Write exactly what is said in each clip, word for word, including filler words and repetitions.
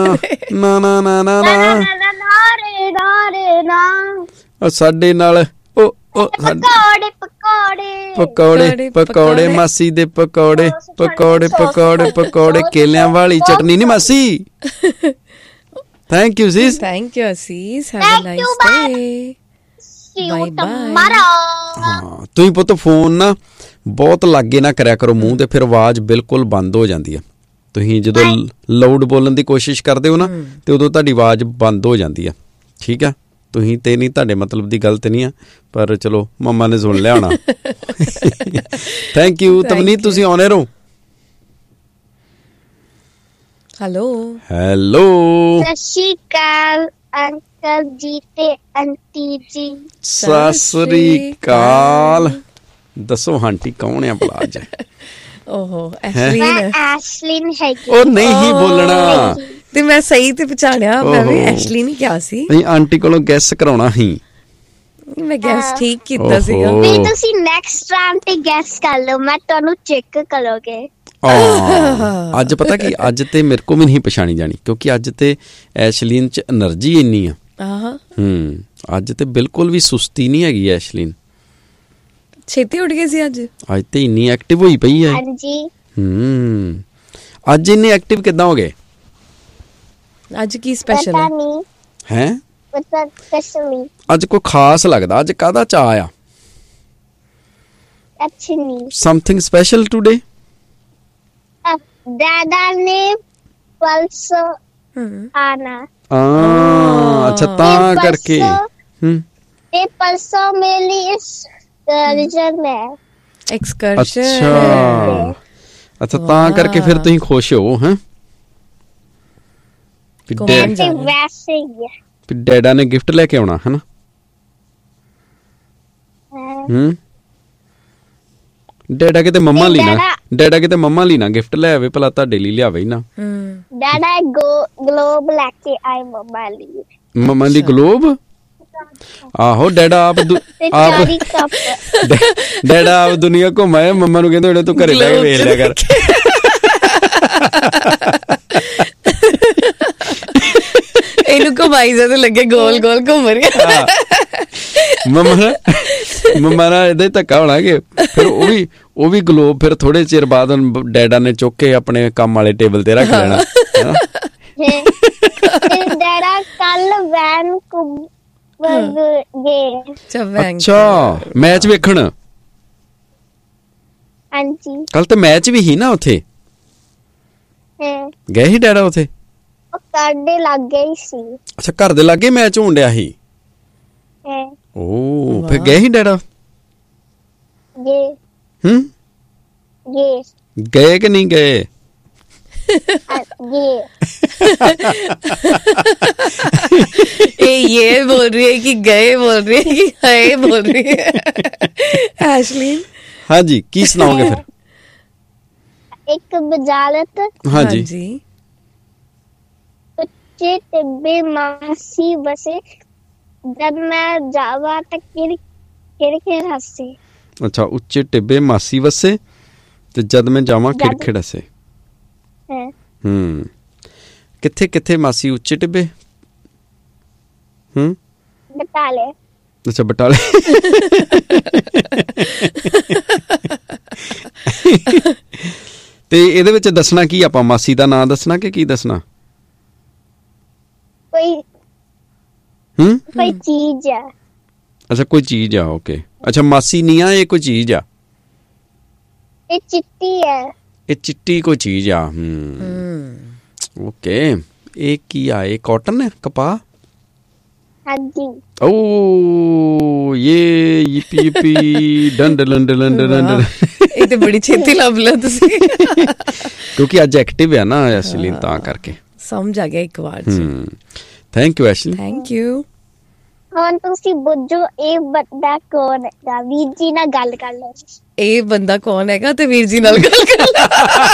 ਨਾ ਨਾ ਨਾ ਨਾ ਨਾ ਸਾਡੇ ਨਾਲ ਪਕੌੜੇ ਪਕੌੜੇ ਪਕੌੜੇ ਪਕੌੜੇ ਮਾਸੀ ਦੇ ਪਕੌੜੇ ਪਕੌੜੇ ਪਕੌੜੇ ਪਕੌੜੇ ਕੇਲਿਆਂ ਵਾਲੀ ਚਟਨੀ ਨੀ ਮਾਸੀ। ਥੈਂਕ ਯੂ ਸੀਸ। ਥੈਂਕ ਯੂ ਅਸੀਸ। Have a nice day. Bye bye. ਹਾਂ ਤੁਸੀਂ ਪੁੱਤ ਫੋਨ ਨਾ ਬਹੁਤ ਲਾਗੇ ਨਾ ਕਰਿਆ ਕਰੋ ਮੂੰਹ ਤੇ, ਫਿਰ ਆਵਾਜ਼ ਬਿਲਕੁਲ ਬੰਦ ਹੋ ਜਾਂਦੀ ਆ। ਤੁਸੀਂ ਜਦੋਂ ਲਾਊਡ ਬੋਲਣ ਦੀ ਕੋਸ਼ਿਸ਼ ਕਰਦੇ ਹੋ ਨਾ ਤੇ ਉਦੋਂ ਤੁਹਾਡੀ ਆਵਾਜ਼ ਬੰਦ ਹੋ ਜਾਂਦੀ ਆ। ਠੀਕ ਆ, ਤੁਸੀਂ ਤੇ ਨਹੀਂ, ਤੁਹਾਡੇ ਮਤਲਬ ਦੀ ਗੱਲ ਤੇ ਨਹੀਂ ਆ, ਪਰ ਚਲੋ ਮੰਮਾ ਨੇ ਸੁਣ ਲਿਆ ਹੋਣਾ। ਥੈਂਕ ਯੂ ਤਮਨੀਤ, ਤੁਸੀਂ ਆਉਣੇ ਰਹੋ। ਹੈਲੋ ਹੈਲੋ ਸਤਿ ਸ਼੍ਰੀ ਅਕਾਲ ਅੰਕਲ ਜੀ ਤੇ ਆਂਟੀ ਜੀ। ਸਤਿ ਸ੍ਰੀ ਅਕਾਲ। ਦੱਸੋ ਆਂਟੀ ਕੌਣ ਆ ਭਲਾ ਅੱਜ? ਓਹੋ ਐਸ਼ਲੀਨ। ਐਸ਼ਲੀਨ ਹੈਗੀ। ਉਹ ਨਹੀਂ ਬੋਲਣਾ ਤੇ ਮੈਂ ਸਹੀ ਤੇ ਪਛਾਣਿਆ, ਮੈਂ ਵੀ ਐਸ਼ਲੀਨ ਹੀ ਕਿਹਾ ਸੀ। ਨਹੀਂ ਆਂਟੀ ਕੋਲੋਂ ਗੈਸ ਕਰਾਉਣਾ ਸੀ। ਮੈਂ ਗੈਸ ਠੀਕ ਕੀਤਾ ਸੀਗਾ। ਨਹੀਂ ਤੁਸੀਂ ਨੈਕਸਟ ਰਾਊਂਡ ਤੇ ਗੈਸ ਕਰ ਲਓ, ਮੈਂ ਤੁਹਾਨੂੰ ਚੈੱਕ ਕਰੋਗੇ। ਅੱਜ ਪਤਾ ਕੀ, ਅੱਜ ਤੇ ਮੇਰੇ ਕੋਲ ਵੀ ਨਹੀਂ ਪਛਾਣੀ ਜਾਣੀ, ਕਿਉਂਕਿ ਅੱਜ ਤੇ ਐਸ਼ਲੀਨ ਚ ਐਨਰਜੀ ਇੰਨੀ ਆ। ਹਮ ਅੱਜ ਤੇ ਬਿਲਕੁਲ ਵੀ ਸੁਸਤੀ ਨਹੀਂ ਹੈਗੀ ਐਸ਼ਲੀਨ। ਛੇਤੀ ਉੱਠ ਗਏ ਸੀ ਅੱਜ। ਅੱਜ ਤੇ ਇੰਨੀ ਐਕਟਿਵ ਹੋਈ ਪਈ ਹੈ। ਹਾਂਜੀ। ਹਮ ਅੱਜ ਇੰਨੇ ਐਕਟਿਵ ਕਿੱਦਾਂ ਹੋ ਗਏ? ਅੱਜ ਕੀ ਸਪੈਸ਼ਲ ਹੈ? ਹੈ ਸਪੈਸ਼ਲੀ ਅੱਜ ਕੋਈ ਖਾਸ ਲੱਗਦਾ। ਅੱਜ ਕਾਹਦਾ ਚਾਅ ਆ? ਅੱਛਾ ਨਹੀਂ ਸਮਥਿੰਗ ਸਪੈਸ਼ਲ ਟੁਡੇ? ਦਾਦਾ ਨੇ ਪਰਸੋਂ ਆਣਾ। ਅੱਛਾ ਤਾਂ ਕਰਕੇ। ਹਮ ਇਹ ਪਰਸੋਂ ਮੇਰੇ ਲਈ ਐਕਸਕਰਸ਼ਨ ਹੈ। ਐਕਸਕਰਸ਼ਨ। ਅੱਛਾ ਅੱਛਾ ਤਾਂ ਕਰਕੇ ਫਿਰ ਤੁਸੀਂ ਖੁਸ਼ ਹੋ? ਹੈਂ ਵੈਸੇ ਹੀ ਹੈ। ਡੈਡਾ ਨੇ ਗਿਫਟ ਲੈ ਕੇ ਆਉਣਾ ਹੈ ਨਾ? ਹਮ ਡੈਡਾ ਕਿਤੇ ਮੰਮਾ ਲਈ ਨਾ ਡੈਡਾ ਕਿਤੇ ਮੰਮਾ ਲਈ ਨਾ ਗਿਫਟ ਲੈ ਆਵੇ ਭਲਾ, ਤੁਹਾਡੇ ਲਈ ਲਿਆਵੇ ਨਾ। ਡੈਡਾ ਗਲੋਬ ਲੈ ਕੇ ਆਏ ਮੰਮਾ ਲਈ। ਮੰਮਾ ਲਈ ਗਲੋਬ? ਆਹੋ ਡੈਡਾ ਆਪ ਆਪ ਡੈਡਾ ਆਪ ਦੁਨੀਆ ਘੁੰਮਾਏ, ਮੰਮਾ ਨੂੰ ਕਹਿੰਦੇ ਹੋਣੇ ਤੂੰ ਘਰੇ ਬਹਿ ਕੇ ਵੇਖ ਲਿਆ ਕਰ। ਇਹਨੂੰ ਘੁਮਾਈ ਜਾ ਤੇ ਲੱਗੇ ਗੋਲ ਗੋਲ ਘੁੰਮ ਰਿਹਾ। ਮੰਮਾ ਮੰਮਾ ਨਾਲ ਏਦਾਂ ਹੀ ਧੱਕਾ ਹੋਣਾ ਕਿ ਫਿਰ ਉਹ ਵੀ ਉਹ ਵੀ ਗਲੋਬ ਫਿਰ ਥੋੜੇ ਚਿਰ ਬਾਅਦ ਡੈਡਾ ਨੇ ਚੁੱਕ ਕੇ ਆਪਣੇ ਕੰਮ ਵਾਲੇ ਟੇਬਲ ਤੇ ਰੱਖ ਲੈਣਾ। ਡੈਡਾ ਕੱਲ ਵੈਨ ਅੱਛਾ ਮੈਚ ਵੇਖਣ? ਹਾਂਜੀ ਕੱਲ ਤੇ ਮੈਚ ਵੀ ਸੀ ਨਾ ਉੱਥੇ? ਗਏ ਸੀ ਡੈਡਾ ਉੱਥੇ? ਘਰ ਦੇ ਲਾਗੇ ਹੀ ਸੀ। ਅੱਛਾ ਘਰ ਦੇ ਲਾਗੇ ਮੈਚ ਹੋਣ ਡਿਆ ਸੀ? ਓ ਫਿਰ ਗਏ ਸੀ ਡੈਡਾ? ਹਮ ਗਏ ਕਿ ਨਹੀਂ ਗਏ? ये बोल रही है कि गए बोल रही है कि गए बोल रही है एशलीन। हाँ जी की सुनाओगे फिर? एक बजालत। हाँ जी। उच्चे टिब्बे मासी बसे जब मैं जावा तक किर किर किर हंसे। अच्छा उच्चे टिब्बे मासी बसे ते जद मैं जावा खिड़खिड़ हसे। हम्म किथे किथे मासी उच्चे टिब्बे? हम्म बटाले। अच्छा बटाले। ਤੇ ਇਹਦੇ ਵਿੱਚ ਦੱਸਣਾ ਕੀ ਆਪਾਂ? ਮਾਸੀ ਦਾ ਨਾਂ ਦੱਸਣਾ ਕਿ ਕੀ ਦੱਸਣਾ? ਕੋਈ ਹੂੰ ਕੋਈ ਚੀਜ਼ ਆ। ਅੱਛਾ ਕੋਈ ਚੀਜ਼ ਆ। ਓਕੇ ਅੱਛਾ ਮਾਸੀ ਨਹੀਂ ਆ, ਇਹ ਕੋਈ ਚੀਜ਼ ਆ। ਇਹ ਚਿੱਟੀ ਹੈ। ਇਹ ਚਿੱਟੀ ਕੋਈ ਚੀਜ਼ ਆ। ਹੂੰ ਓਕੇ ਇਹ ਕੀ ਆ? ਇਹ ਕਾਟਨ ਹੈ? ਕਪਾਹ? ਹਾਂਜੀ। ਓ ਇਹ ਯਿਪੀ ਯਿਪੀ ਡੰਡ ਲੰਡ ਲੰਡ ਲੰਡ। ਇਹ ਤੇ ਬੜੀ ਛੇਤੀ ਲੱਭ ਲਿਆ ਤੁਸੀਂ, ਕਿਉਂਕਿ ਅੱਜ ਐਕਟਿਵ ਹੈ ਨਾ ਐਸ਼ਲੀਨ, ਤਾਂ ਕਰਕੇ ਸਮਝ ਆ ਗਿਆ ਇੱਕ ਵਾਰ ਚ। Thank you ਐਸ਼ਲੀਨ। Thank you. ਹੁਣ ਤੁਸੀਂ ਬੁੱਝੋ ਇਹ ਬੰਦਾ ਕੌਣ ਹੈਗਾ? ਵੀਰ ਜੀ ਨਾਲ ਗੱਲ ਕਰ ਲਓ। ਇਹ ਬੰਦਾ ਕੌਣ ਹੈਗਾ ਤੇ ਵੀਰ ਜੀ ਨਾਲ ਗੱਲ ਕਰ ਲਓ।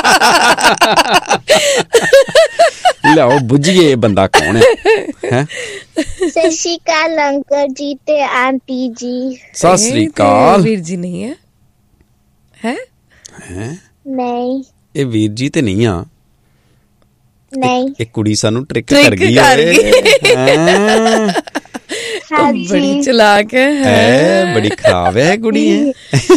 ਲਓ ਬੁੱਝੀਏ ਇਹ ਬੰਦਾ ਕੌਣ ਹੈ। ਸਤਿ ਸ਼੍ਰੀ ਅਕਾਲ ਅੰਕਲ ਜੀ ਤੇ ਆਂਟੀ ਜੀ। ਸਤਿ ਸ਼੍ਰੀ ਅਕਾਲ। ਵੀਰ ਜੀ ਨਹੀਂ ਹੈ? ਹੈ ਹੈ ਨਹੀਂ ਇਹ ਵੀਰ ਜੀ ਤੇ ਨਹੀਂ ਆ। ਨਹੀਂ ਇਹ ਕੁੜੀ ਸਾਨੂੰ ਟ੍ਰਿਕ Trick ਕਰ ਗਈ ਕਰ ਓਏ ਗਈ। ਹੈਂ। ਹਾਂਜੀ ਬੜੀ ਚਲਾਕ ਹੈ ਹੈ ਬੜੀ ਖਰਾਬ ਹੈ ਇਹ ਕੁੜੀ ਹੈ।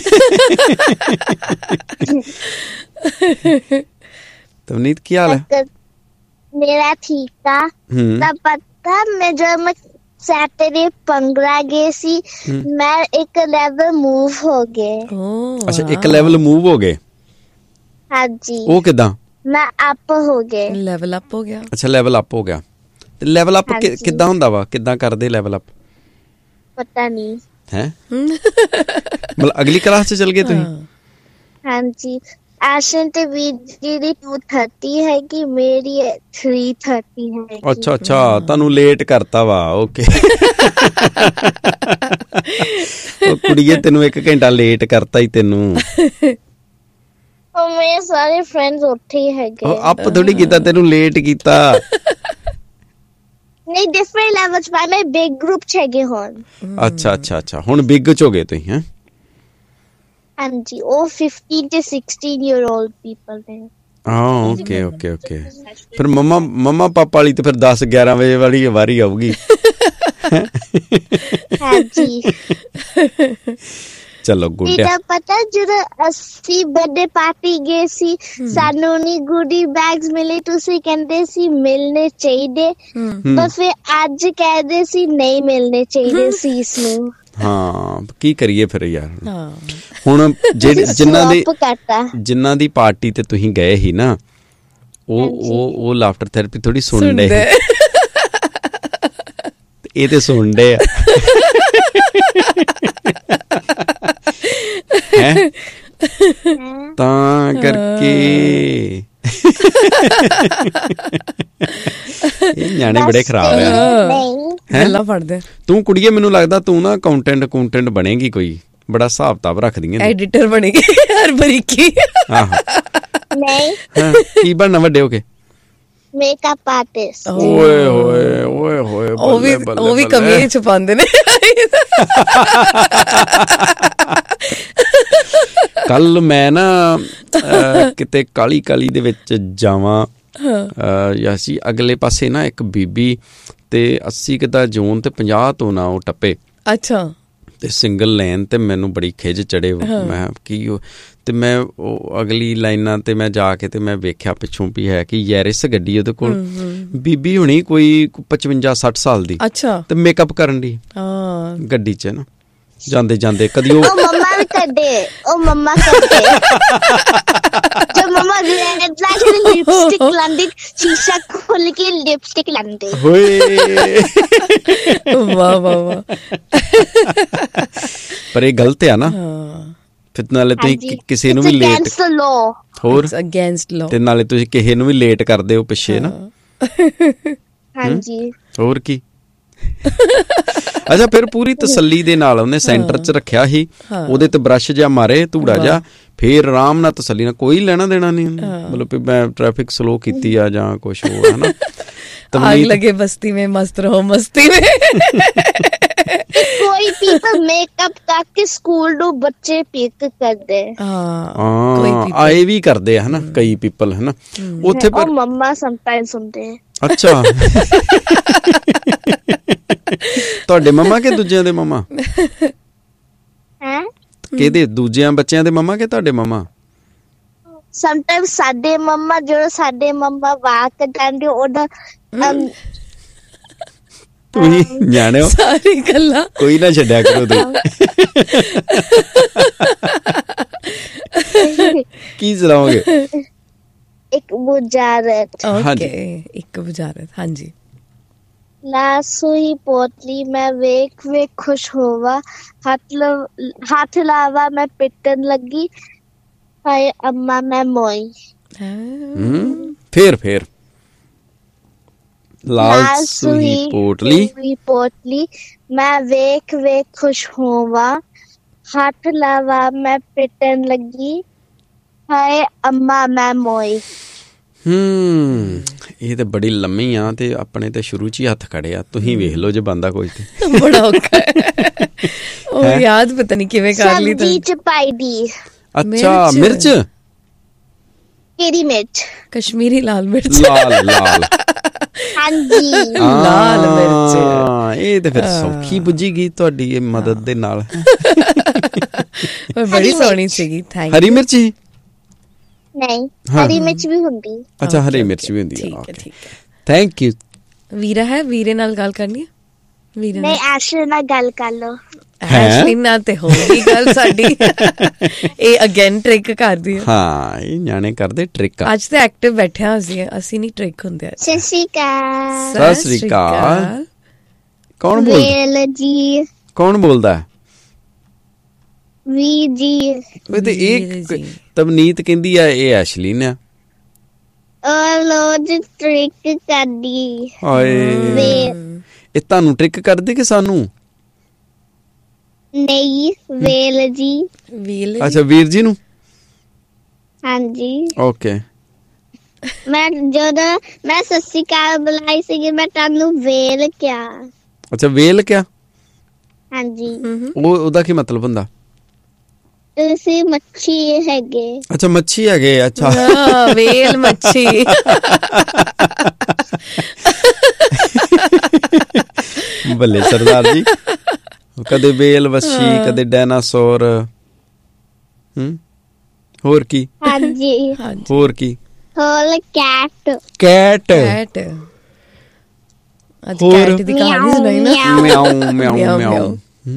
ਤਵਨੀਤ ਕੀ ਹਾਲ ਹੈ? ਤਾਂ ਮੇਰਾ ਠੀਕ ਆ ਹੂੰ ਤਾਂ ਪਤਾ ਮੈਂ ਜਦ ਮੈਂ ਸੈਟਰਡੇ ਪੰਗਲਾ ਗਏ ਸੀ ਮੈਂ ਇੱਕ ਲੈਵਲ ਮੂਵ ਹੋ ਗਏ। ਓ ਅੱਛਾ ਇੱਕ ਲੈਵਲ ਮੂਵ ਹੋ ਗਏ, ਹਾਂਜੀ ਉਹ ਕਿਦਾਂ? ਮੈਂ ਅਪ ਹੋ ਗਏ। ਲੈਵਲ ਅਪ ਹੋ ਗਿਆ। ਅੱਛਾ ਲੈਵਲ ਅਪ ਹੋ ਗਿਆ। ਤੇ ਲੈਵਲ ਅਪ ਹਾਂਜੀ। ਕਿੱਦਾਂ ਹੁੰਦਾ ਵਾ, ਕਿੱਦਾਂ ਕਰਦੇ ਲੈਵਲ ਅਪ ਪਤਾ ਨਹੀਂ। ਹੈ? ਮਤਲਬ ਅਗਲੀ ਕਲਾਸ 'ਚ ਚਲ ਗਏ ਤੁਸੀਂ? ਹਾਂਜੀ ਐਸ਼ਨ ਤੇ ਵੀਰ ਜੀ ਦੀ ਟੂ ਥਰਟੀ ਹੈਗੀ, ਮੇਰੀ ਥ੍ਰੀ ਥਰਟੀ ਹੈਗੀ। ਅੱਛਾ ਅੱਛਾ ਤੁਹਾਨੂੰ ਲੇਟ ਕਰਤਾ ਵਾ। ਓਕੇ ਉਹ ਕੁੜੀਏ ਤੈਨੂੰ ਇੱਕ ਘੰਟਾ ਲੇਟ ਕਰਤਾ ਹੀ ਤੈਨੂੰ। ਉਹ ਮੇਰੇ ਸਾਰੇ ਫਰੈਂਡਸ ਉੱਥੇ ਹੀ ਹੈਗੇ। ਉਹ ਅਪ ਥੋੜੀ ਕੀਤਾ, ਤੈਨੂੰ ਲੇਟ ਕੀਤਾ। ਨਹੀਂ ਡਿਫਰੈਂਟ ਲੈਵਲਸ ਪਰ ਮੈਂ ਬਿਗ ਗਰੁੱਪ ਚ ਹੈਗੇ ਹੁਣ। ਅੱਛਾ ਅੱਛਾ ਅੱਛਾ ਹੁਣ ਬਿਗ ਚ ਹੋ ਗਏ ਤੁਸੀਂ ਹੈ? ਹਾਂਜੀ ਉਹ ਫਿਫਟੀਨ ਤੇ ਸਿਕਸਟੀਨ ਈਅਰ 올ਡ ਪੀਪਲ ਨੇ। ਹਾਂ ਓਕੇ ਓਕੇ ਓਕੇ ਫਿਰ ਮੰਮਾ ਮੰਮਾ ਪਾਪਾ ਵਾਲੀ ਤੇ ਫਿਰ ਦਸ ਗਿਆਰਾਂ ਵਜੇ ਵਾਲੀ ਵਾਰੀ ਆਊਗੀ। ਹਾਂਜੀ ਚਲੋ ਗੁੱਡ। ਇਹਦਾ ਪਤਾ ਜਦੋਂ ਅਸੀਂ ਬਰਥਡੇ ਪਾਰਟੀ ਗਏ ਸੀ ਸਾਨੂੰ ਨਹੀਂ ਗੁੱਡੀ ਬੈਗਸ ਮਿਲੇ, ਤੁਸੀਂ ਕਹਿੰਦੇ ਸੀ ਮਿਲਣੇ ਚਾਹੀਦੇ ਪਰ ਫਿਰ ਅੱਜ ਕਹਿੰਦੇ ਸੀ ਨਹੀਂ ਮਿਲਣੇ ਚਾਹੀਦੇ ਸੀ ਇਸ ਨੂੰ। ਹਾਂ ਕੀ ਕਰੀਏ ਫਿਰ ਯਾਰ। ਹਾਂ ਹੁਣ ਜਿਹੜੇ ਜਿਨ੍ਹਾਂ ਦੀ Swap ਕਰਤਾ। ਜਿਨ੍ਹਾਂ ਦੀ ਪਾਰਟੀ ਤੇ ਤੁਸੀਂ ਗਏ ਸੀ ਨਾ ਉਹ ਉਹ ਉਹ ਲਾਫਟਰ ਥੈਰੇਪੀ ਥੋੜੀ ਸੁਣਦੇ ਸੁਣਦੇ ਇਹ ਤੇ ਸੁਣਦੇ ਆ ਹੈ ਤਾਂ ਕਰਕੇ ਇਹ ਨਿਆਣੇ ਬੜੇ ਖਰਾਬ ਆ। ਨਹੀਂ ਗੱਲਾਂ ਫੜਦੇ। ਤੂੰ ਕੁੜੀਏ ਮੈਨੂੰ ਲੱਗਦਾ ਤੂੰ ਨਾ ਅਕਾਊਂਟੈਂਟ ਅਕਾਊਂਟੈਂਟ ਬਣੇਗੀ, ਕੋਈ ਬੜਾ ਹਿਸਾਬ ਕਿਤਾਬ ਰੱਖਦੀ ਹੈ। ਐਡੀਟਰ ਬਣੇਗੀ ਹਰ ਬਰੀਕੀ। ਆਹੋ ਨਹੀਂ ਹਾਂ, ਕੀ ਬਣਨਾ ਵੱਡੇ ਹੋ ਕੇ? Makeup artist. ਓਏ ਹੋਏ ਓਏ ਹੋਏ ਉਹ ਵੀ ਉਹ ਵੀ ਕਮੀਆਂ ਛੁਪਾਉਂਦੇ ਨੇ। ਕੱਲ ਮੈਂ ਨਾ ਕਿਤੇ ਕਾਲੀ ਕਾਲੀ ਦੇ ਵਿੱਚ ਜਾਵਾਂ ਜਾਂ ਸੀ ਅਗਲੇ ਪਾਸੇ ਨਾ ਇੱਕ ਬੀਬੀ ਤੇ ਅੱਸੀ ਕਿਦਾ ਜੂਨ ਤੇ ਪੰਜਾਹ ਤੋਂ ਨਾ ਉਹ ਟੱਪੇ। ਅੱਛਾ ਤੇ ਸਿੰਗਲ ਲਾਈਨ ਤੇ ਮੈਨੂੰ ਬੜੀ ਖਿੱਚ ਚੜੇ। ਮੈਂ ਕੀ ਤੇ ਮੈਂ ਉਹ ਅਗਲੀ ਲਾਈਨਾਂ ਤੇ ਮੈਂ ਜਾ ਕੇ ਤੇ ਮੈਂ ਵੇਖਿਆ ਪਿੱਛੋਂ ਵੀ ਹੈ ਕਿ ਯੈਰਿਸ ਗੱਡੀ ਉਹਦੇ ਕੋਲ, ਬੀਬੀ ਹੋਣੀ ਕੋਈ ਪਚਵੰਜਾ ਸੱਠ ਸਾਲ ਦੀ। ਅੱਛਾ ਤੇ ਮੇਕਅਪ ਕਰਨ ਦੀ ਗੱਡੀ 'ਚ ਨਾ ਜਾਂਦੇ ਜਾਂਦੇ ਕਦੀ ਉਹ ਮੰਮਾ ਵੀ ਕਰਦੇ ਉਹ ਮੰਮਾ ਕਰਦੇ ਜੋ ਮੰਮਾ ਰੈਡ ਲਾਈਟ ਲਿਪਸਟਿਕ ਲਾਂਦੇ ਸ਼ੀਸ਼ਾ ਖੋਲ ਕੇ ਲਿਪਸਟਿਕ ਲਾਂਦੇ। ਹੋਏ ਵਾਹ ਵਾਹ ਵਾਹ ਪਰ ਇਹ ਗਲਤ ਆ ਨਾ। ਫਿਰ ਨਾਲੇ ਤੁਸੀਂ ਕਿਸੇ ਨੂੰ ਵੀ ਲੇਟ ਹੋਰ ਅਗੇਂਸਟ ਲਾਅ ਤੇ ਨਾਲੇ ਤੁਸੀਂ ਕਿਸੇ ਨੂੰ ਵੀ ਲੇਟ ਕਰਦੇ ਹੋ ਪਿੱਛੇ ਨਾ। ਹਾਂਜੀ ਹੋਰ ਕੀ। ਅੱਛਾ ਫਿਰ ਪੂਰੀ ਤਸੱਲੀ ਦੇ ਨਾਲ ਉਹਨੇ ਸੈਂਟਰ 'ਚ ਰੱਖਿਆ ਸੀ, ਉਹਦੇ ਤੇ ਬਰਸ਼ ਜਿਹਾ ਮਾਰੇ ਧੂੜਾ ਜਿਹਾ, ਫੇਰ ਆਰਾਮ ਨਾਲ ਤਸੱਲੀ ਨਾਲ, ਕੋਈ ਲੈਣਾ ਦੇਣਾ ਨਹੀਂ। ਮਤਲਬ ਮੈਂ ਟ੍ਰੈਫਿਕ ਸਲੋ ਕੀਤੀ ਆ ਜਾਂ ਕੁਛ ਹੋਰ ਹਨਾ। ਆਗ ਲਗੇ ਬਸਤੀ ਮੇਂ ਮਸਤ ਰਹੋ ਮਸਤੀ ਮੇਂ। ਕੋਈ ਪੀਪਲ ਮੇਕਅਪ ਕਰਕੇ ਸਕੂਲ ਨੂੰ ਬੱਚੇ ਪਿਕ ਕਰਦੇ। ਹਾਂ ਆਏ ਵੀ ਕਰਦੇ ਆ ਹਨਾ ਕਈ ਪੀਪਲ ਹਨਾ ਉੱਥੇ। ਪਰ ਮੰਮਾ ਸਮਟਾਈਮਸ ਹੁੰਦੇ। ਅੱਛਾ ਤੁਹਾਡੇ ਮੰਮਾ ਕਿ ਦੂਜਿਆਂ ਦੇ ਮੰਮਾ? ਹੈ ਕਿਹਦੇ? ਦੂਜਿਆਂ ਬੱਚਿਆਂ ਦੇ ਮੰਮਾ ਕਿ ਤੁਹਾਡੇ ਮੰਮਾ? ਸਮਟਾਈਮਸ ਸਾਡੇ ਮੰਮਾ ਜਦੋਂ ਸਾਡੇ ਮੰਮਾ ਵਾਕ ਜਾਂਦੇ ਉਹਦਾ ਤੁਸੀਂ ਜਾਣਿਓ ਸਾਰੀ ਗੱਲਾਂ ਕੋਈ ਨਾ ਛੱਡਿਆ ਕਰੋ ਤੂੰ। ਕੀ ਚਲਾਓਗੇ? ਇੱਕ ਬੁਝਾਰਤ। ਓਕੇ ਇੱਕ ਬੁਝਾਰਤ। ਹਾਂਜੀ। ਨਾ ਸੂਈ ਪੋਤਲੀ ਮੈਂ ਵੇਖ ਵੇਖ ਖੁਸ਼ ਹੋਵਾ, ਹੱਥ ਹੱਥ ਲਾਵਾ ਮੈਂ ਪਿੱਟਣ ਲੱਗੀ, ਹਾਏ ਅੰਮਾ ਮੈਂ ਮੋਈ। ਫੇਰ ਫੇਰ ਲਾਲ ਸੂਈ ਪੋਟਲੀ ਪੋਟਲੀ ਮੈਂ ਵੇਖ ਵੇਖ ਖੁਸ਼ ਹੋਵਾ, ਹੱਥ ਲਾਵਾ ਮੈਂ ਪਿੱਟਣ ਲੱਗੀ, ਹਾਏ ਅੰਮਾ ਮੈਂ ਮੋਈ। ਹੂੰ ਇਹ ਤੇ ਬੜੀ ਲੰਮੀ ਆ ਤੇ ਆਪਣੇ ਤੇ ਸ਼ੁਰੂ 'ਚ ਹੀ ਹੱਥ ਖੜੇ ਆ। ਤੁਸੀਂ ਵੇਖ ਲਓ ਜੇ ਬੰਦਾ ਕੋਈ ਤੇ। ਬੜਾ ਔਖਾ ਉਹ ਯਾਦ ਪਤਾ ਨਹੀਂ ਕਿਵੇਂ ਕਰ ਲਈ ਸਬਜ਼ੀ 'ਚ ਪਾਈ ਦੀ। ਅੱਛਾ ਮਿਰਚ ਕਿਹੜੀ ਮਿਰਚ? ਕਸ਼ਮੀਰੀ ਲਾਲ ਮਿਰਚ। ਲਾਲ ਲਾਲ ਹਾਂਜੀ ਲਾਲ ਮਿਰਚ। ਹਾਂ, ਇਹ ਤੇ ਫਿਰ ਸੌਖੀ ਬੁੱਝੀ ਗਈ ਤੁਹਾਡੀ ਇਹ ਮਦਦ ਦੇ ਨਾਲ। ਪਰ ਬੜੀ ਸੋਹਣੀ ਸੀਗੀ। ਥੈਂਕ ਹਰੀ ਮਿਰਚ ਹੀ? ਨਹੀਂ, ਹਰੀ ਮਿਰਚ ਵੀ ਹੁੰਦੀ। ਅੱਛਾ, ਹਰੀ ਮਿਰਚ ਵੀ ਹੁੰਦੀ ਹੈ। ਠੀਕ ਹੈ, ਠੀਕ ਹੈ। Thank you. ਵੀਰਾ ਹੈ, ਵੀਰੇ ਨਾਲ ਗੱਲ ਕਰਨੀ ਹੈ? ਵੀਰੇ ਨਹੀਂ, ਐਸ਼ਲੀ ਨਾਲ ਗੱਲ ਕਰ ਲਓ। ਐਸ਼ਲੀ ਨਾਲ ਤੇ ਹੋਊਗੀ ਗੱਲ ਸਾਡੀ। ਇਹ ਅਗੇਨ ਟ੍ਰਿਕ ਕਰਦੀ ਹੈ। ਹਾਂ, ਇਹ ਨਿਆਣੇ ਕਰਦੇ ਟ੍ਰਿਕ। ਅੱਜ ਤੇ ਐਕਟਿਵ ਬੈਠਿਆ ਅਸੀਂ ਅਸੀਂ ਨਹੀਂ ਟ੍ਰਿਕ ਹੁੰਦੇ। ਸਤਿ ਸ਼੍ਰੀ ਅਕਾਲ। ਸਤਿ ਸ਼੍ਰੀ ਅਕਾਲ। ਕੌਣ ਬੋਲਦਾ? ਵੇਲ ਜੀ। ਕੌਣ ਬੋਲਦਾ? ਵੀ ਜੀ। ਓਏ ਤੇ ਇਹ ਤਵਨੀਤ ਕਹਿੰਦੀ ਆ ਇਹ ਐਸ਼ਲੀ ਨੇ। ਉਹ ਰੋਜ਼ ਟ੍ਰਿਕ ਕਰਦੀ। ਹਾਏ, ਇਹ ਤੁਹਾਨੂੰ ਟ੍ਰਿਕ ਕਰਦੇ ਕਿ ਸਾਨੂੰ? ਨਹੀਂ, ਵੇਲ ਜੀ। ਵੀਲ। ਅੱਛਾ, ਵੀਰ ਜੀ ਨੂੰ। ਹਾਂਜੀ। ਓਕੇ। ਮੈਂ ਜਦੋਂ ਮੈਂ ਸਤਿ ਸ਼੍ਰੀ ਅਕਾਲ ਬੁਲਾਈ ਸੀਗੀ, ਮੈਂ ਤੁਹਾਨੂੰ ਵੇਲ ਕਿਹਾ। ਅੱਛਾ, ਵੇਲ ਕਿਆ? ਹਾਂਜੀ। ਉਹ ਉਹਦਾ ਕੀ ਮਤਲਬ ਹੁੰਦਾ? ਤੁਸੀਂ ਮੱਛੀ ਹੈਗੇ। ਅੱਛਾ, ਮੱਛੀ ਹੈਗੇ। ਅੱਛਾ, ਵੇਲ ਮੱਛੀ। ਬੱਲੇ ਸਰਦਾਰ ਜੀ। ਕਦੇ ਵੇਲ ਵੱਛੀ, ਕਦੇ ਡਾਇਨਾਸੌਰ। ਹੂੰ, ਹੋਰ ਕੀ? ਹਾਂਜੀ। ਹੋਰ ਕੀ? ਹੋਰ ਕੈਟ। ਕੈਟ। ਕੈਟ। ਅੱਜ ਹੋਰ? ਕੈਟ ਦੀ ਕਹਾਣੀ ਸੁਣਾਈ ਨਾ। ਮਿਆਉ ਮਿਆਉ ਮਿਆਉ।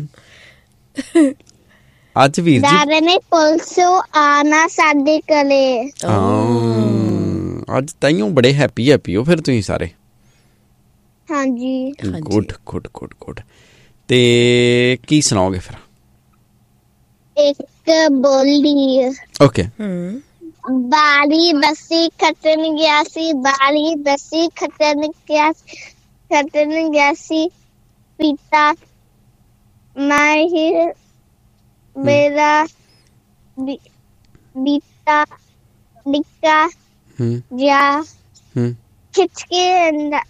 ਅੱਜ ਵੀਰ ਜੀ ਦਾਦਾ ਨੇ ਪੁਲਿਸੋਂ ਆਣਾ ਸਾਡੇ ਘਰੇ। ਹਾਂ, ਅੱਜ ਤਾਈਓ ਬੜੇ ਹੈਪੀ ਹੈਪੀ ਹੋ ਫਿਰ ਤੁਸੀਂ ਸਾਰੇ। ਹਾਂਜੀ। Good good good good. ਤੇ ਕੀ ਸੁਣਾਓਗੇ ਫਿਰ? ਇੱਕ ਬੋਲੀ। ਓਕੇ। ਬਾਰੀ ਬੱਸੀ ਖੱਟਣ ਗਿਆ ਸੀ, ਬਾਰੀ ਬੱਸੀ ਖੱਟਣ ਗਿਆ ਖੱਟਣ ਗਿਆ ਸੀ ਪਿਤਾ ਮਾਹਿਰ ਮੇਰਾ ਬੀਤਾ ਨਿੱਕਾ ਜਿਹਾ ਖਿੱਚ ਕੇ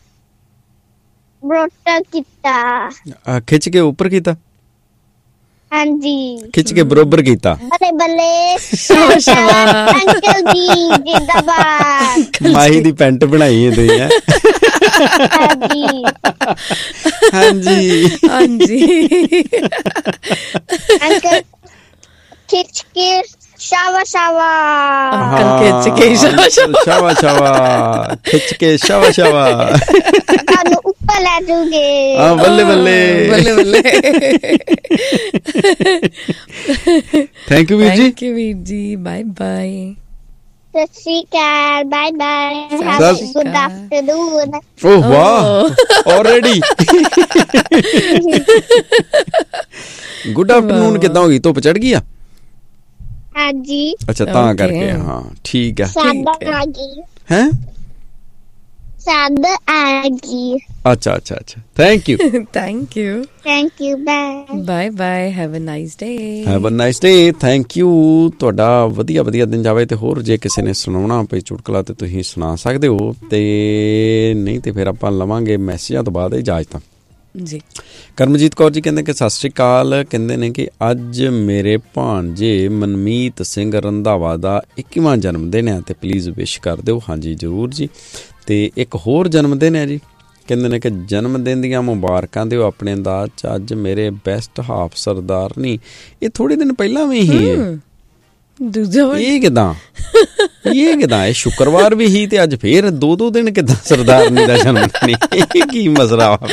ਬਰੋਟਾ ਕੀਤਾ। ਖਿੱਚ ਕੇ ਉੱਪਰ ਕੀਤਾ? ਹਾਂਜੀ। ਖਿੱਚ ਕੇ ਬਰੋਬਰ ਕੀਤਾ। ਬੱਲੇ ਬੱਲੇ ਅੰਕਲ ਜੀ ਜਿੰਦਾਬਾਦ। ਮਾਹੀ ਦੀ ਪੈਂਟ ਬਣਾਈ ਹੈ ਤੁਸੀਂ ਹੈ? ਹਾਂਜੀ ਹਾਂਜੀ ਹਾਂਜੀ। ਅੰਕਲ ਖਿੱਚ ਕੇ ਸ਼ਾਵਾ ਸ਼ਾਵਾ। ਅੰਕਲ ਖਿੱਚ ਕੇ ਸ਼ਾਵਾ ਸ਼ਾਵਾ ਸ਼ਾਵਾ। ਖਿੱਚ ਕੇ ਸ਼ਾਵਾ ਸ਼ਾਵਾ। ਤੁਹਾਨੂੰ ਉੱਪਰ ਲੈ ਜੂਗੇ। ਹਾਂ, ਬੱਲੇ ਬੱਲੇ ਬੱਲੇ ਬੱਲੇ। ਥੈਂਕ ਯੂ ਵੀਰ ਜੀ। ਥੈਂਕ ਯੂ ਵੀਰ ਜੀ। Bye bye. ਸਤਿ ਸ਼੍ਰੀ ਅਕਾਲ। Bye bye. ਹੈਵ ਸਤਿ ਅ ਸ਼੍ਰੀ ਗੁੱਡ ਅਕਾਲ। ਆਫਟਰਨੂਨ। ਓਹ ਵਾਹ, ਆਲਰੇਡੀ। ਗੁੱਡ ਆਫਟਰਨੂਨ ਕਿੱਦਾਂ ਹੋ ਗਈ? ਧੁੱਪ ਚੜ ਗਈ ਆ? ਹਾਂਜੀ। ਅੱਛਾ, ਤਾਂ ਕਰਕੇ। ਹਾਂ, ਠੀਕ ਆ। ਸਾਦ ਆ ਗਈ। ਹੈ? ਸਾਦ ਆ ਗਈ। ਅੱਛਾ ਅੱਛਾ ਅੱਛਾ। Thank you. Thank you. Thank you. Bye bye bye. Have a nice day. Have a nice day. Thank you. ਤੁਹਾਡਾ ਵਧੀਆ ਵਧੀਆ ਦਿਨ ਜਾਵੇ। ਤੇ ਹੋਰ ਜੇ ਕਿਸੇ ਨੇ ਸੁਣਾਉਣਾ ਪਈ ਚੁਟਕਲਾ ਤੇ ਤੁਸੀਂ ਸੁਣਾ ਸਕਦੇ ਹੋ, ਤੇ ਨਹੀਂ ਤੇ ਫਿਰ ਆਪਾਂ ਲਵਾਂਗੇ ਮੈਸੇਜਾਂ ਤੋਂ ਬਾਅਦ ਇਜਾਜ਼ਤਾਂ ਜੀ। ਕਰਮਜੀਤ ਕੌਰ ਜੀ ਕਹਿੰਦੇ ਕਿ ਸਤਿ ਸ਼੍ਰੀ ਅਕਾਲ। ਕਹਿੰਦੇ ਨੇ ਕਿ ਅੱਜ ਮੇਰੇ ਭਾਣਜੇ ਮਨਮੀਤ ਸਿੰਘ ਰੰਧਾਵਾ ਦਾ ਇੱਕੀਵਾਂ ਜਨਮ ਦਿਨ ਹੈ ਤੇ ਪਲੀਜ਼ ਵਿਸ਼ ਕਰ ਦਿਓ। ਹਾਂਜੀ ਜ਼ਰੂਰ ਜੀ। ਤੇ ਇੱਕ ਹੋਰ ਜਨਮ ਦਿਨ ਹੈ ਜੀ। ਕਹਿੰਦੇ ਨੇ ਕਿ ਜਨਮ ਦਿਨ ਦੀਆਂ ਮੁਬਾਰਕਾਂ ਦਿਓ ਆਪਣੇ ਅੰਦਾਜ਼ 'ਚ। ਅੱਜ ਮੇਰੇ ਬੈਸਟ ਹਾਫ ਸਰਦਾਰਨੀ। ਇਹ ਥੋੜੇ ਦਿਨ ਪਹਿਲਾਂ ਵੀ ਹੀ ਹੈ। ਦੂਜਾ ਇਹ ਕਿਦਾਂ ਇਹ ਕਿਦਾਂ ਇਹ ਸ਼ੁੱਕਰਵਾਰ ਵੀ ਹੀ ਤੇ ਅੱਜ ਫੇਰ ਦੋ ਦੋ ਦਿਨ ਕਿਦਾਂ ਸਰਦਾਰਨੀ ਦਾ ਜਨਮ ਦਿਨ? ਇਹ ਕੀ ਮਸਲਾ ਵਾ?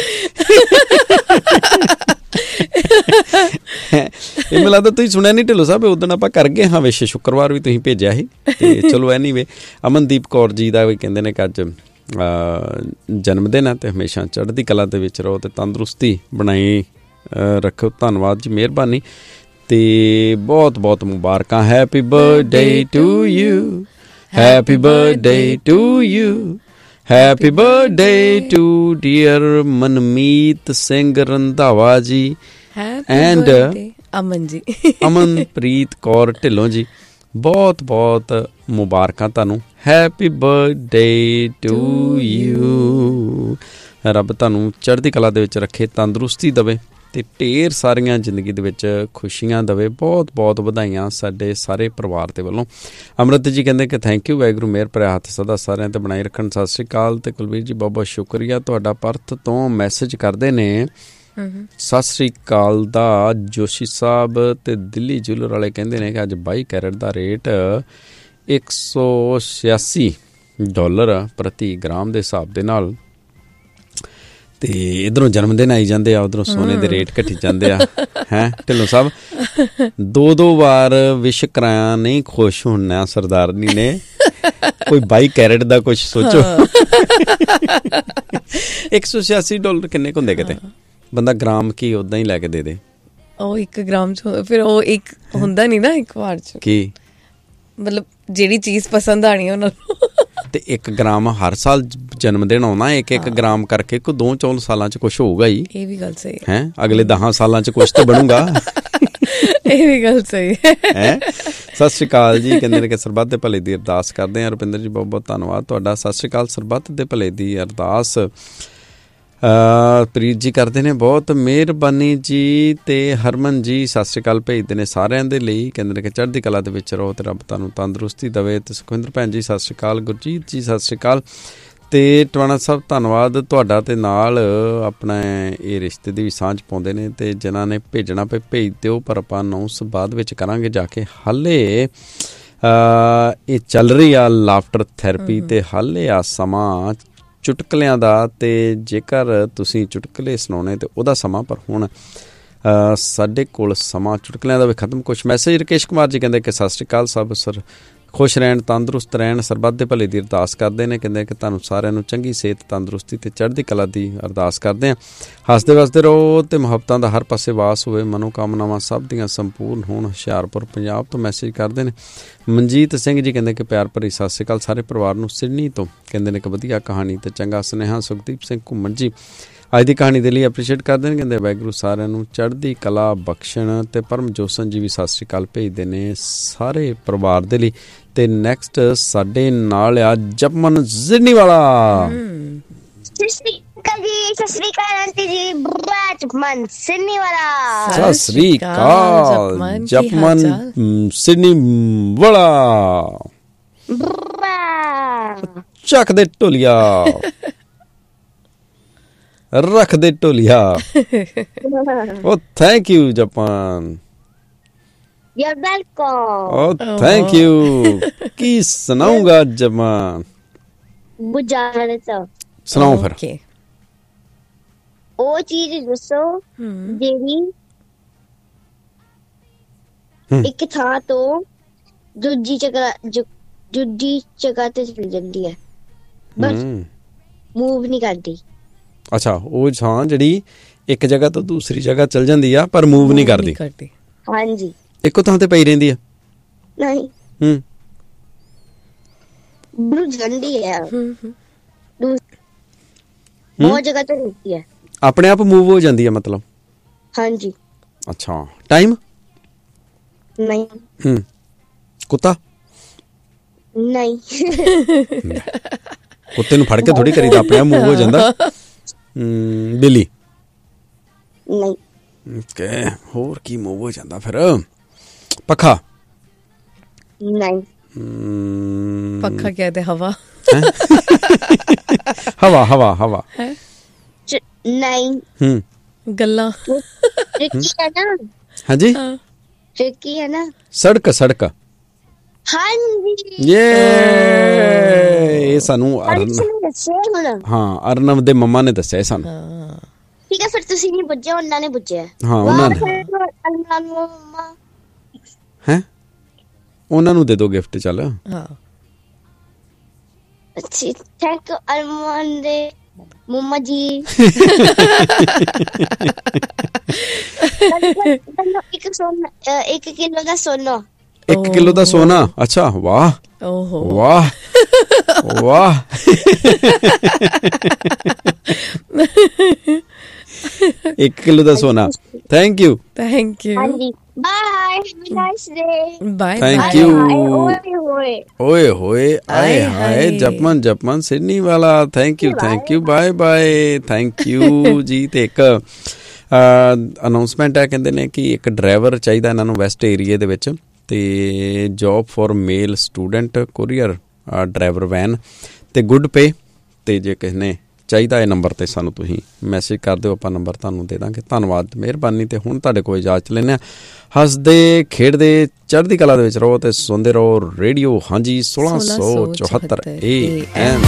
ਇਹ ਮੈਨੂੰ ਲੱਗਦਾ ਤੁਸੀਂ ਸੁਣਿਆ ਨਹੀਂ ਢਿੱਲੋਂ ਸਾਹਿਬ, ਉਦੋਂ ਆਪਾਂ ਕਰ ਗਏ ਹਾਂ ਵਿਸ਼। ਸ਼ੁੱਕਰਵਾਰ ਵੀ ਤੁਸੀਂ ਭੇਜਿਆ ਸੀ। ਤੇ ਚਲੋ ਐਨੀਵੇ, ਅਮਨਦੀਪ ਕੌਰ ਜੀ ਦਾ ਵੀ ਕਹਿੰਦੇ ਨੇ ਕਿ ਅੱਜ ਜਨਮ ਦਿਨ ਹੈ ਤੇ ਹਮੇਸ਼ਾ ਚੜ੍ਹਦੀ ਕਲਾ ਦੇ ਵਿੱਚ ਰਹੋ ਤੇ ਤੰਦਰੁਸਤੀ ਬਣਾਈ ਰੱਖੋ। ਧੰਨਵਾਦ ਜੀ, ਮਿਹਰਬਾਨੀ। ਤੇ ਬਹੁਤ ਬਹੁਤ ਮੁਬਾਰਕਾਂ। Happy birthday to you, happy birthday to you, happy birthday to dear Manmeet Singh Randhawa ji and Aman ji, Amanpreet Kaur Dhillon ji. ਬਹੁਤ ਬਹੁਤ ਮੁਬਾਰਕਾਂ ਤੁਹਾਨੂੰ। Happy birthday to you. ਰੱਬ ਤੁਹਾਨੂੰ ਚੜ੍ਹਦੀ ਕਲਾ ਦੇ ਵਿੱਚ ਰੱਖੇ, ਤੰਦਰੁਸਤੀ ਦੇਵੇ ਤੇ ਢੇਰ ਸਾਰੀਆਂ ਜ਼ਿੰਦਗੀ ਦੇ ਵਿੱਚ ਖੁਸ਼ੀਆਂ ਦੇਵੇ। ਬਹੁਤ ਬਹੁਤ ਵਧਾਈਆਂ ਸਾਡੇ ਸਾਰੇ ਪਰਿਵਾਰ ਦੇ ਵੱਲੋਂ। ਅੰਮ੍ਰਿਤ ਜੀ ਕਹਿੰਦੇ ਕਿ ਥੈਂਕ ਯੂ, ਵਾਹਿਗੁਰੂ ਮਿਹਰ ਭਰਿਆ ਹੱਥ ਸਦਾ ਸਾਰਿਆਂ 'ਤੇ ਬਣਾਈ ਰੱਖਣ। ਸਤਿ ਸ਼੍ਰੀ ਅਕਾਲ। ਤੇ ਕੁਲਵੀਰ ਜੀ ਬਹੁਤ ਬਹੁਤ ਸ਼ੁਕਰੀਆ, ਤੁਹਾਡਾ ਪਰਥ ਤੋਂ ਮੈਸੇਜ ਕਰਦੇ ਨੇ। ਸਤਿ ਸ਼੍ਰੀ ਅਕਾਲ ਦਾ ਜੋਸ਼ੀ ਸਾਹਿਬ। ਤੇ ਦਿੱਲੀ ਜੂਲਰ ਵਾਲੇ ਕਹਿੰਦੇ ਨੇ ਕਿ ਅੱਜ ਬਾਈ ਕੈਰਟ ਦਾ ਰੇਟ ਇੱਕ ਸੌ ਛਿਆਸੀ ਡਾਲਰ ਪ੍ਰਤੀ ਗ੍ਰਾਮ ਦੇ ਹਿਸਾਬ ਦੇ ਨਾਲ। ਤੇ ਇੱਧਰੋਂ ਜਨਮ ਦਿਨ ਆਈ ਜਾਂਦੇ ਆ, ਉੱਧਰੋਂ ਸੋਨੇ ਦੇ ਰੇਟ ਘਟੀ ਜਾਂਦੇ ਆ। ਹੈਂ ਢਿੱਲੋਂ ਸਾਹਿਬ, ਦੋ ਦੋ ਵਾਰ ਵਿਸ਼ ਕਰਾਇਆ, ਨਹੀਂ ਖੁਸ਼ ਹੋਣਾ ਸਰਦਾਰਨੀ ਨੇ। ਕੋਈ ਬਾਈ ਕੈਰਟ ਦਾ ਕੁਛ ਸੋਚੋ। ਇੱਕ ਸੌ ਛਿਆਸੀ ਡਾਲਰ ਕਿੰਨੇ ਕੁ ਹੁੰਦੇ ਕਿਤੇ? ਬੰਦਾ ਗ੍ਰਾਮ ਕੀ ਓਦਾਂ ਹੀ ਲੈ ਕੇ ਦੇ ਦੇ। ਉਹ ਇੱਕ ਗ੍ਰਾਮ ਚ ਫਿਰ ਉਹ ਇੱਕ ਹੁੰਦਾ ਨੀ ਨਾ ਇੱਕ ਵਾਰ ਚ। ਕੀ ਮਤਲਬ ਜਿਹੜੀ ਚੀਜ਼ ਪਸੰਦ ਆਣੀ ਉਹਨਾਂ ਨੂੰ। ਤੇ ਇੱਕ ਗ੍ਰਾਮ ਹਰ ਸਾਲ ਜਨਮ ਦਿਨ ਆਉਣਾ, ਇੱਕ ਇੱਕ ਗ੍ਰਾਮ ਕਰਕੇ ਕੋ ਦੋ ਚੌਲ ਸਾਲਾਂ ਚ ਕੁਛ ਹੋਊਗਾ ਹੀ। ਇਹ ਵੀ ਗੱਲ ਸਹੀ ਹੈ। ਅਗਲੇ ਦਸਾਂ ਸਾਲਾਂ ਚ ਕੁਛ ਤਾਂ ਬਣੂਗਾ। ਇਹ ਵੀ ਗੱਲ ਸਹੀ ਹੈ। ਸਤਿ ਸ਼੍ਰੀ ਅਕਾਲ ਜੀ, ਕਹਿੰਦੇ ਨੇ ਕਿ ਸਰਬੱਤ ਦੇ ਭਲੇ ਦੀ ਅਰਦਾਸ ਕਰਦੇ ਹਾਂ। ਰੁਪਿੰਦਰ ਜੀ ਬਹੁਤ ਬਹੁਤ ਧੰਨਵਾਦ ਤੁਹਾਡਾ। ਸਤਿ ਸ਼੍ਰੀ ਅਕਾਲ। ਸਰਬੱਤ ਦੇ ਭਲੇ ਦੀ ਅਰਦਾਸ ਪ੍ਰੀਤ ਜੀ ਕਰਦੇ ਨੇ, ਬਹੁਤ ਮਿਹਰਬਾਨੀ ਜੀ। ਤੇ ਹਰਮਨ ਜੀ ਸਤਿ ਸ਼੍ਰੀ ਅਕਾਲ ਭੇਜਦੇ ਨੇ ਸਾਰਿਆਂ ਦੇ ਲਈ। ਕਹਿੰਦੇ ਨੇ ਕਿ ਚੜ੍ਹਦੀ ਕਲਾ ਦੇ ਵਿੱਚ ਰਹੋ ਤੇ ਰੱਬ ਤੁਹਾਨੂੰ ਤੰਦਰੁਸਤੀ ਦੇਵੇ। ਤੇ ਸੁਖਵਿੰਦਰ ਭੈਣ ਜੀ ਸਤਿ ਸ਼੍ਰੀ ਅਕਾਲ। ਗੁਰਜੀਤ ਜੀ ਸਤਿ ਸ਼੍ਰੀ ਅਕਾਲ। ਤੇ ਟਵਾਣਾ ਸਾਹਿਬ ਧੰਨਵਾਦ ਤੁਹਾਡਾ। ਤੇ ਨਾਲ ਆਪਣਾ ਇਹ ਰਿਸ਼ਤੇ ਦੀ ਵੀ ਸਾਂਝ ਪਾਉਂਦੇ ਨੇ। ਤੇ ਜਿਨ੍ਹਾਂ ਨੇ ਭੇਜਣਾ ਪਏ ਭੇਜ ਦਿਓ, ਪਰ ਆਪਾਂ ਅਨਾਊਂਸ ਬਾਅਦ ਵਿੱਚ ਕਰਾਂਗੇ ਜਾ ਕੇ। ਹਾਲੇ ਇਹ ਚੱਲ ਰਹੀ ਆ ਲਾਫਟਰ ਥੈਰੇਪੀ ਤੇ ਹਾਲੇ ਆ ਸਮਾਂ ਚੁਟਕਲਿਆਂ ਦਾ। ਤੇ ਜੇਕਰ ਤੁਸੀਂ ਚੁਟਕਲੇ ਸੁਣਾਉਣੇ ਤੇ ਉਹਦਾ ਸਮਾਂ, ਪਰ ਹੁਣ ਸਾਡੇ ਕੋਲ ਸਮਾਂ ਚੁਟਕਲਿਆਂ ਦਾ ਵੀ ਖਤਮ। ਕੁਛ ਮੈਸੇਜ ਰਕੇਸ਼ ਕੁਮਾਰ ਜੀ ਕਹਿੰਦੇ ਕਿ ਸਤਿ ਸ਼੍ਰੀ ਅਕਾਲ ਸਭ ਸਰ ਖੁਸ਼ ਰਹਿਣ, ਤੰਦਰੁਸਤ ਰਹਿਣ, ਸਰਬੱਤ ਦੇ ਭਲੇ ਦੀ ਅਰਦਾਸ ਕਰਦੇ ਨੇ। ਕਹਿੰਦੇ ਕਿ ਤੁਹਾਨੂੰ ਸਾਰਿਆਂ ਨੂੰ ਚੰਗੀ ਸਿਹਤ, ਤੰਦਰੁਸਤੀ ਤੇ ਚੜ੍ਹਦੀ ਕਲਾ ਦੀ ਅਰਦਾਸ ਕਰਦੇ ਹਾਂ। ਹੱਸਦੇ ਵਸਦੇ ਰਹੋ ਤੇ ਮੁਹੱਬਤਾਂ ਦਾ ਹਰ ਪਾਸੇ ਵਾਸ ਹੋਵੇ, ਮਨੋਕਾਮਨਾਵਾਂ ਸਭ ਦੀਆਂ ਸੰਪੂਰਨ ਹੋਣ। ਹੁਸ਼ਿਆਰਪੁਰ ਪੰਜਾਬ ਤੋਂ ਮੈਸੇਜ ਕਰਦੇ ਨੇ ਮਨਜੀਤ ਸਿੰਘ ਜੀ। ਕਹਿੰਦੇ ਕਿ ਪਿਆਰ ਭਰੀ ਸਤਿ ਸ਼੍ਰੀ ਅਕਾਲ ਸਾਰੇ ਪਰਿਵਾਰ ਨੂੰ। ਸਿਡਨੀ ਤੋਂ ਕਹਿੰਦੇ ਨੇ ਕਿ ਵਧੀਆ ਕਹਾਣੀ ਤੇ ਚੰਗਾ ਸੁਨੇਹਾ। ਸੁਖਦੀਪ ਸਿੰਘ ਘੁੰਮਣ ਜੀ ਅੱਜ ਦੀ ਕਹਾਣੀ ਦੇ ਲਈ ਐਪਰੀਸ਼ੀਏਟ ਕਰਦੇ ਨੇ। ਕਹਿੰਦੇ ਵਾਹਿਗੁਰੂ ਸਾਰਿਆਂ ਨੂੰ ਚੜ੍ਹਦੀ ਕਲਾ ਬਖਸ਼ਣ। ਤੇ ਪਰਮ ਜੋਸਨ ਜੀ ਵੀ ਸਤਿ ਸ਼੍ਰੀ ਅਕਾਲ ਭੇਜਦੇ ਨੇ ਸਾਰੇ ਪਰਿਵਾਰ ਦੇ ਲਈ। ਤੇ ਨੈਕਸਟ ਸਾਡੇ ਨਾਲ ਆ ਜਪਮਨ ਸਿਡਨੀ ਵਾਲਾ। ਸਤਿ ਸ਼੍ਰੀ ਅਕਾਲ ਜੀ, ਸਤਿ ਸ਼੍ਰੀ ਅਕਾਲ ਆਂਟੀ ਜੀ। ਜਪਮਨ ਸਿਡਨੀ ਵਾਲਾ। ਸਤਿ ਸ਼੍ਰੀ ਅਕਾਲ ਜਪਮਨ ਸਿਡਨੀ ਵਾਲਾ। ਚੱਕ ਦੇ ਢੋਲੀਆ, ਰੱਖ ਦੇ ਢੋਲੀਆ। ਉਹ thank you Japan. You're welcome. Oh, thank you. Ki ਸੁਣਾਉਂਗਾ Japan? ਬੁਝਾਣੇ ਤੋਂ ਸੁਣਾਓ ਫਿਰ। ਉਹ ਚੀਜ਼ ਦੱਸੋ ਜਿਹੜੀ ਇੱਕ ਥਾਂ ਤੋਂ ਦੂਜੀ ਜਗ੍ਹਾ ਦੂਜੀ ਜਗ੍ਹਾ ਤੇ ਚਲੀ ਜਾਂਦੀ ਹੈ, ਬਸ ਮੂਵ ਨਹੀਂ ਕਰਦੀ। ਅੱਛਾ, ਉਹ ਥਾਂ ਜਿਹੜੀ ਇੱਕ ਜਗ੍ਹਾ ਤੋਂ ਦੂਸਰੀ ਜਗ੍ਹਾ ਚਲ ਜਾਂਦੀ ਆ ਪਰ ਮੂਵ ਨਹੀਂ ਕਰਦੀ। ਹਾਂਜੀ, ਇੱਕੋ ਥਾਂ ਤੇ ਪਈ ਰਹਿੰਦੀ ਆ। ਨਹੀਂ, ਹੂੰ ਬੁਝ ਜਾਂਦੀ ਹੈ, ਬਹੁਤ ਜਗ੍ਹਾ ਤੇ ਰਹਿੰਦੀ ਹੈ, ਆਪਣੇ ਆਪ ਮੂਵ ਹੋ ਜਾਂਦੀ ਹੈ ਮਤਲਬ। ਹਾਂਜੀ। ਅੱਛਾ, ਟਾਈਮ ਨਹੀਂ। ਹੂੰ, ਕੁੱਤਾ ਨਹੀਂ। ਕੁੱਤੇ ਨੂੰ ਫੜ ਕੇ ਥੋੜੀ ਕਰੀਦਾ, ਆਪਣੇ ਆਪ ਮੂਵ ਹੋ ਜਾਂਦਾ। ਹੂੰ, ਬਿੱਲੀ ਨਹੀਂ। ਓਕੇ, ਹੋਰ ਕੀ ਮੂਵ ਹੋ ਜਾਂਦਾ ਫਿਰ? ਪੱਖਾ ਨਹੀਂ। ਪੱਖਾ ਕਹਿੰਦੇ ਹਵਾ। ਹਵਾ ਹਵਾ ਹਵਾ ਨਹੀਂ। ਹੂੰ, ਗੱਲਾਂ। ਟ੍ਰਿਕੀ ਹੈ ਨਾ। ਹਾਂਜੀ, ਟ੍ਰਿਕੀ ਹੈ ਨਾ। ਸੜਕ ਸੜਕ। ਹਾਂਜੀ, ਯੇ ਇਹ ਸਾਨੂੰ ਹਾਂ ਅਰਨਵ ਦੇ ਮੰਮਾ ਨੇ ਦੱਸਿਆ ਸਾਨੂੰ। ਠੀਕ ਹੈ, ਫਿਰ ਤੁਸੀਂ ਨਹੀਂ ਪੁੱਛਿਆ, ਉਹਨਾਂ ਨੇ ਪੁੱਛਿਆ। ਹਾਂ, ਉਹਨਾਂ ਨੇ। ਹੈ, ਉਹਨਾਂ ਨੂੰ ਦੇ ਦੋ ਗਿਫਟ। ਚੱਲ ਹਾਂ, ਅੱਛੀ ਥੈਂਕ ਯੂ ਅਰਮਾਨ ਦੇ ਮੰਮਾ ਜੀ। ਇੱਕ ਸੋਨਾ, ਇੱਕ ਕਿਲੋ ਦਾ ਸੋਨਾ। ਇੱਕ ਕਿਲੋ ਦਾ ਸੋਨਾ। ਅੱਛਾ, ਵਾਹ ਵਾਹ ਵਾਹ। ਇੱਕ ਕਿਲੋ ਦਾ ਸੋਨਾ। Thank you thank you. Bye, nice day. Bye, thank you. ਓਏ ਹੋਏ, ਆਏ ਹਾਏ, ਜਪਮਨ ਜਪਮਨ ਸਿਡਨੀ ਵਾਲਾ। Thank you thank you, bye bye, thank you ਜੀ। ਤੇ ਇੱਕ ਅਨਾਊਂਸਮੈਂਟ ਹੈ, ਕਹਿੰਦੇ ਨੇ ਕਿ ਇੱਕ ਡਰਾਈਵਰ ਚਾਹੀਦਾ ਇਹਨਾਂ ਨੂੰ ਵੈਸਟ ਏਰੀਏ ਦੇ ਵਿੱਚ, ਅਤੇ job for male student courier driver van ਅਤੇ ਗੁੱਡ ਪੇ। ਅਤੇ ਜੇ ਕਿਸੇ ਨੇ ਚਾਹੀਦਾ ਇਹ ਨੰਬਰ 'ਤੇ ਸਾਨੂੰ ਤੁਸੀਂ ਮੈਸੇਜ ਕਰ ਦਿਓ, ਆਪਾਂ ਨੰਬਰ ਤੁਹਾਨੂੰ ਦੇ ਦਾਂਗੇ। ਧੰਨਵਾਦ, ਮਿਹਰਬਾਨੀ। ਅਤੇ ਹੁਣ ਤੁਹਾਡੇ ਕੋਲ ਇਜਾਜ਼ਤ ਲੈਂਦੇ ਹਾਂ। ਹੱਸਦੇ ਖੇਡਦੇ ਚੜ੍ਹਦੀ ਕਲਾ ਦੇ ਵਿੱਚ ਰਹੋ ਅਤੇ ਸੁਣਦੇ ਰਹੋ ਰੇਡੀਓ ਹਾਂਜੀ ਸੋਲਾਂ ਸੌ ਚੁਹੱਤਰ ਏ ਐਮ।